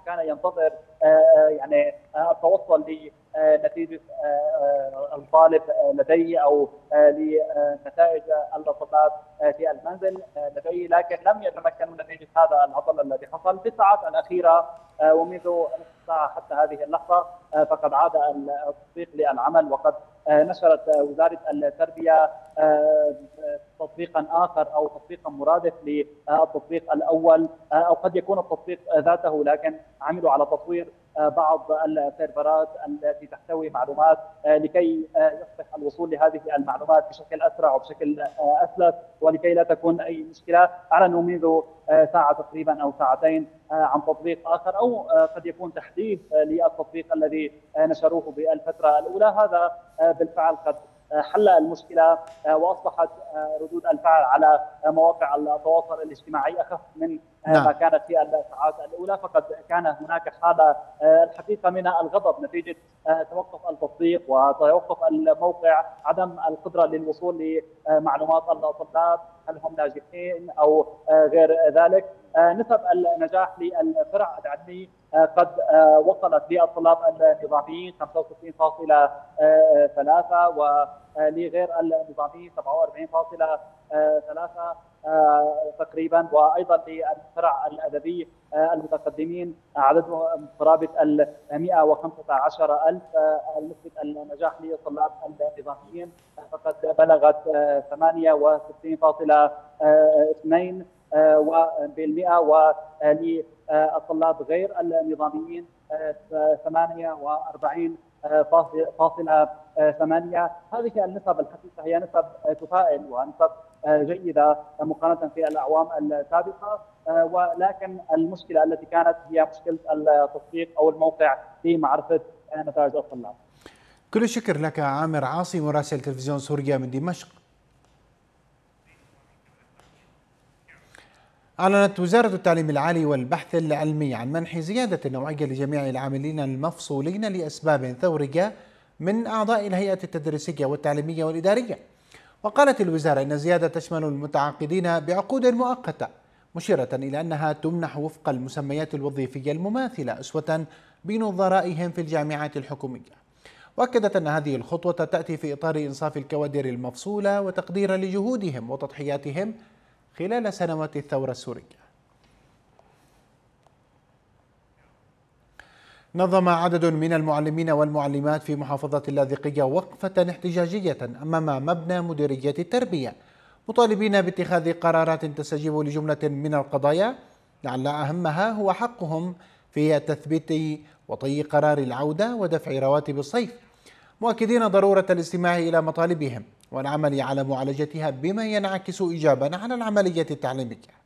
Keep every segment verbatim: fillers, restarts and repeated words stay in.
كان ينتظر يعني التوصل لنتيجه الطالب لديه او لنتائج الطلاب في المنزل لديه، لكن لم يتمكنوا من نتيجه هذا العطل الذي حصل في الساعات الاخيره. ومنذ نصف ساعه حتى هذه اللحظه فقد عاد التطبيق للعمل، وقد نشرت وزاره التربيه تطبيقا اخر او تطبيقا مرادف للتطبيق الاول، او قد يكون التطبيق ذاته، لكن عملوا على تطوير بعض السيرفرات التي تحتوي معلومات لكي يصبح الوصول لهذه المعلومات بشكل اسرع وبشكل اسلس، ولكي لا تكون اي مشكله. اعلنوا منذ ساعه تقريبا او ساعتين عن تطبيق اخر، او قد يكون تحديث للتطبيق الذي نشروه بالفتره الاولى. هذا بالفعل قد حل المشكله، واصبحت ردود الفعل على مواقع التواصل الاجتماعي اخف من ما كانت في الساعات الاولى. فقد كان هناك حاله الحقيقه من الغضب نتيجه توقف التطبيق وتوقف الموقع، عدم القدره للوصول لمعلومات الطلاب، هل هم ناجحين او غير ذلك. نسب النجاح للفرع العلمي قد وصلت للطلاب النظاميين خمسة وستين فاصلة ثلاثة ولغير النظاميين سبعة وأربعين فاصلة ثلاثة تقريبا، وايضا للفرع الادبي المتقدمين عددهم قرابه ال مئة وخمسة عشر ألف. نسبه النجاح للطلاب النظاميين فقد بلغت ثمانية وستين فاصلة اثنين بالمئة، وللطلاب غير النظاميين ثمانية وأربعين فاصلة ثمانية. هذه النسب الحقيقة هي نسب تفائل ونسب جيدة مقارنة في الأعوام السابقة، ولكن المشكلة التي كانت هي مشكلة التطبيق أو الموقع في معرفة نتائج الطلاب. كل الشكر لك عامر عاصي مراسل تلفزيون سوريا من دمشق. أعلنت وزارة التعليم العالي والبحث العلمي عن منح زيادة النوعية لجميع العاملين المفصولين لأسباب ثورية من أعضاء الهيئة التدريسية والتعليمية والإدارية. وقالت الوزارة إن الزيادة تشمل المتعاقدين بعقود مؤقتة، مشيرة إلى أنها تمنح وفق المسميات الوظيفية المماثلة أسوة بنظرائهم في الجامعات الحكومية. وأكدت أن هذه الخطوة تأتي في إطار إنصاف الكوادر المفصولة وتقديرا لجهودهم وتضحياتهم خلال سنوات الثورة السورية. نظم عدد من المعلمين والمعلمات في محافظة اللاذقية وقفة احتجاجية أمام مبنى مديرية التربية، مطالبين باتخاذ قرارات تستجيب لجملة من القضايا، لعل أهمها هو حقهم في تثبيت وطي قرار العودة ودفع رواتب الصيف، مؤكدين ضرورة الاستماع إلى مطالبهم والعمل على معالجتها بما ينعكس إيجابا على العملية التعليمية.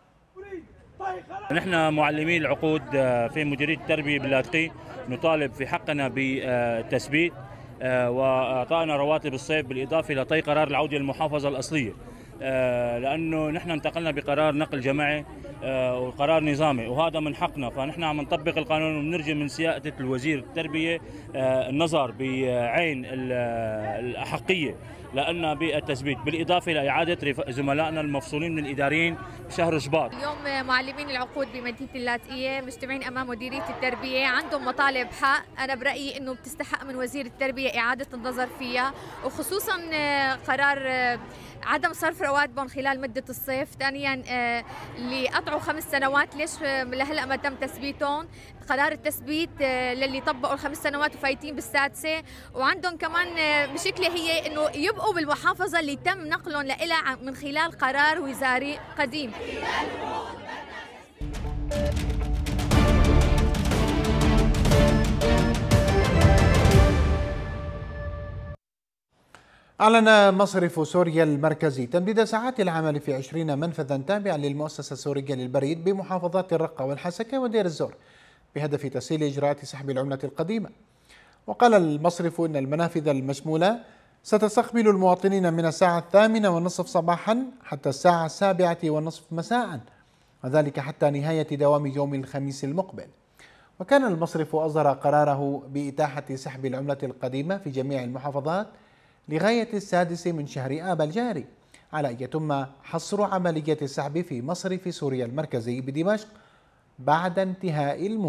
نحن معلمي العقود في مديرية التربية باللاذقية نطالب في حقنا بتثبيت وإعطائنا رواتب الصيف بالإضافة إلى طي قرار العودة للمحافظة الأصلية، لأنه نحن انتقلنا بقرار نقل جماعي وقرار نظامي وهذا من حقنا، فنحن عم نطبق القانون وبنرجو من سيادة الوزير التربية النظر بعين الأحقية لأن بالتثبيت، بالإضافة إلى إعادة زملائنا المفصولين من الإداريين بشهر شباط. اليوم معلمين العقود بمدينة اللاذقية مجتمعين أمام مديرية التربية، عندهم مطالب حق، أنا برأيي إنه بتستحق من وزير التربية إعادة النظر فيها، وخصوصا قرار عدم صرف رواتبهم خلال مدة الصيف. ثانيا اللي قطعوا خمس سنوات ليش لهلا ما تم تثبيتهم؟ قرار التثبيت للي طبقوا الخمس سنوات وفايتين بالسادسة، وعندهم كمان مشكلة هي إنه يبقوا بالمحافظة اللي تم نقلهم لإلها من خلال قرار وزاري قديم. أعلن مصرف سوريا المركزي تمديد ساعات العمل في عشرين منفذا تابعا للمؤسسة السورية للبريد بمحافظات الرقة والحسكة ودير الزور بهدف تسهيل إجراءات سحب العملة القديمة. وقال المصرف إن المنافذ المشمولة ستستقبل المواطنين من الساعة الثامنة والنصف صباحا حتى الساعة السابعة والنصف مساء، وذلك حتى نهاية دوام يوم الخميس المقبل. وكان المصرف أصدر قراره بإتاحة سحب العملة القديمة في جميع المحافظات لغاية السادس من شهر آب الجاري، على أن يتم حصر عملية السحب في مصرف سوريا المركزي بدمشق بعد انتهاء المهلة.